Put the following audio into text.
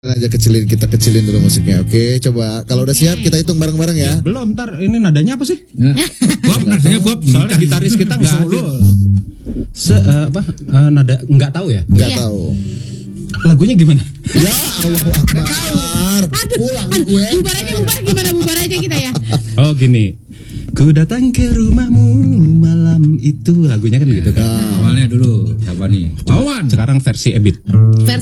aja kita kecilin dulu musiknya. Oke, coba kalau udah siap kita hitung bareng-bareng ya. Belum, ntar ini nadanya apa sih? Nadanya gua Soalnya gitaris kita nggak ada. Nada nggak tahu ya? Nggak tahu. Lagunya gimana? Ya Allah Akbar. Pulang gue. Bubar aja kita ya. Oh gini. Ku datang ke rumahmu malam itu, lagunya kan gitu kan. awalnya dulu siapa nih? Wawan. Sekarang versi Ebit.